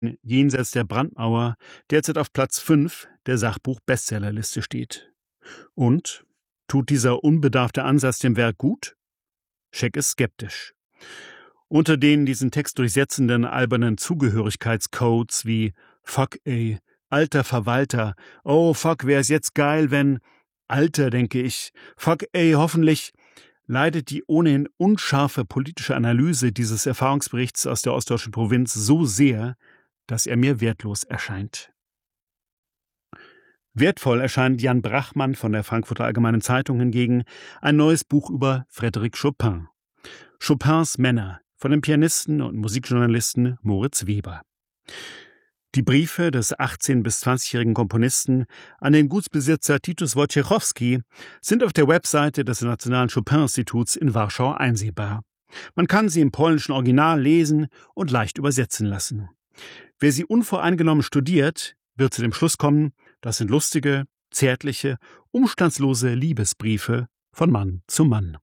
Jenseits der Brandmauer derzeit auf Platz 5 der Sachbuch-Bestsellerliste steht. Und? Tut dieser unbedarfte Ansatz dem Werk gut? Scheck ist skeptisch. Unter den diesen Text durchsetzenden albernen Zugehörigkeitscodes wie Fuck ey, alter Verwalter, oh fuck, wär's jetzt geil, wenn, Alter, denke ich, fuck ey, hoffentlich, leidet die ohnehin unscharfe politische Analyse dieses Erfahrungsberichts aus der ostdeutschen Provinz so sehr, dass er mir wertlos erscheint. Wertvoll erscheint Jan Brachmann von der Frankfurter Allgemeinen Zeitung hingegen ein neues Buch über Frédéric Chopin. Chopins Männer von dem Pianisten und Musikjournalisten Moritz Weber. Die Briefe des 18- bis 20-jährigen Komponisten an den Gutsbesitzer Titus Wojciechowski sind auf der Webseite des Nationalen Chopin-Instituts in Warschau einsehbar. Man kann sie im polnischen Original lesen und leicht übersetzen lassen. Wer sie unvoreingenommen studiert, wird zu dem Schluss kommen, das sind lustige, zärtliche, umstandslose Liebesbriefe von Mann zu Mann.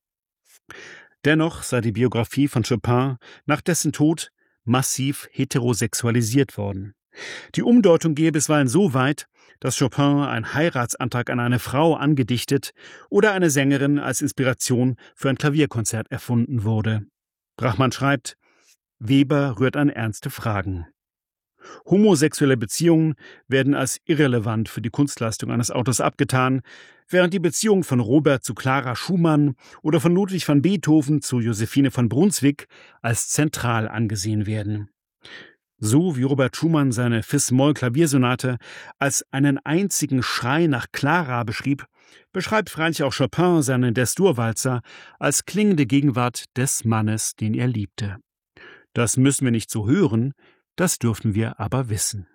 Dennoch sei die Biografie von Chopin nach dessen Tod massiv heterosexualisiert worden. Die Umdeutung gehe bisweilen so weit, dass Chopin einen Heiratsantrag an eine Frau angedichtet oder eine Sängerin als Inspiration für ein Klavierkonzert erfunden wurde. Brachmann schreibt, Weber rührt an ernste Fragen. Homosexuelle Beziehungen werden als irrelevant für die Kunstleistung eines Autors abgetan, während die Beziehung von Robert zu Clara Schumann oder von Ludwig van Beethoven zu Josephine von Brunswick als zentral angesehen werden. So wie Robert Schumann seine Fis-Moll-Klaviersonate als einen einzigen Schrei nach Clara beschreibt freilich auch Chopin seinen Des-Dur-Walzer als klingende Gegenwart des Mannes, den er liebte. Das müssen wir nicht so hören, das dürfen wir aber wissen.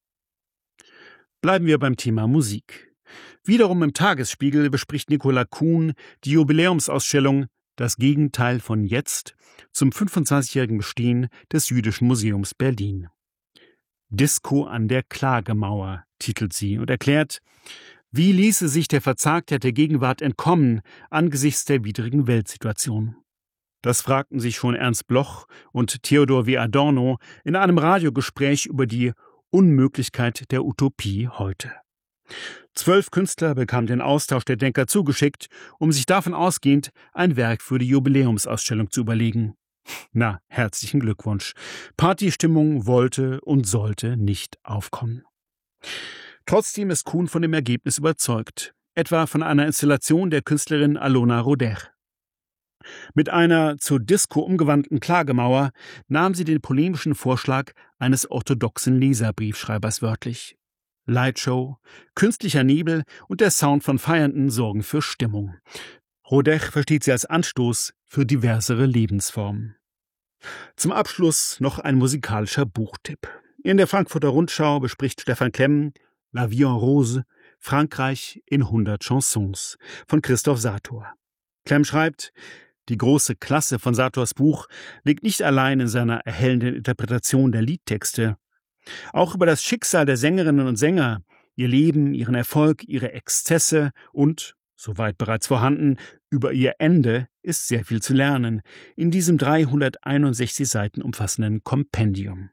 Bleiben wir beim Thema Musik. Wiederum im Tagesspiegel bespricht Nicola Kuhn die Jubiläumsausstellung Das Gegenteil von jetzt zum 25-jährigen Bestehen des Jüdischen Museums Berlin. Disco an der Klagemauer titelt sie und erklärt, wie ließe sich der Verzagtheit der Gegenwart entkommen angesichts der widrigen Weltsituation. Das fragten sich schon Ernst Bloch und Theodor W. Adorno in einem Radiogespräch über die Unmöglichkeit der Utopie heute. 12 Künstler bekamen den Austausch der Denker zugeschickt, um sich davon ausgehend ein Werk für die Jubiläumsausstellung zu überlegen. Na, herzlichen Glückwunsch. Partystimmung wollte und sollte nicht aufkommen. Trotzdem ist Kuhn von dem Ergebnis überzeugt, etwa von einer Installation der Künstlerin Alona Roder. Mit einer zur Disco umgewandelten Klagemauer nahm sie den polemischen Vorschlag eines orthodoxen Leserbriefschreibers wörtlich. Lightshow, künstlicher Nebel und der Sound von Feiernden sorgen für Stimmung. Rodech versteht sie als Anstoß für diversere Lebensformen. Zum Abschluss noch ein musikalischer Buchtipp. In der Frankfurter Rundschau bespricht Stefan Klemm La Vie en Rose, Frankreich in 100 Chansons von Christoph Sator. Klemm schreibt, die große Klasse von Sators Buch liegt nicht allein in seiner erhellenden Interpretation der Liedtexte. Auch über das Schicksal der Sängerinnen und Sänger, ihr Leben, ihren Erfolg, ihre Exzesse und, soweit bereits vorhanden, über ihr Ende ist sehr viel zu lernen in diesem 361 Seiten umfassenden Kompendium.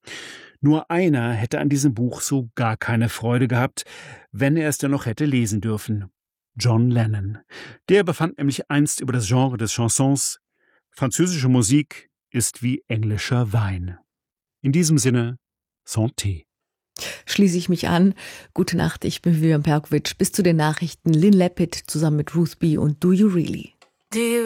Nur einer hätte an diesem Buch so gar keine Freude gehabt, wenn er es denn noch hätte lesen dürfen. John Lennon. Der befand nämlich einst über das Genre des Chansons: französische Musik ist wie englischer Wein. In diesem Sinne, Santé. Schließe ich mich an. Gute Nacht, ich bin Vivian Perkovic. Bis zu den Nachrichten Lynn Leppit zusammen mit Ruth B. und Do You Really?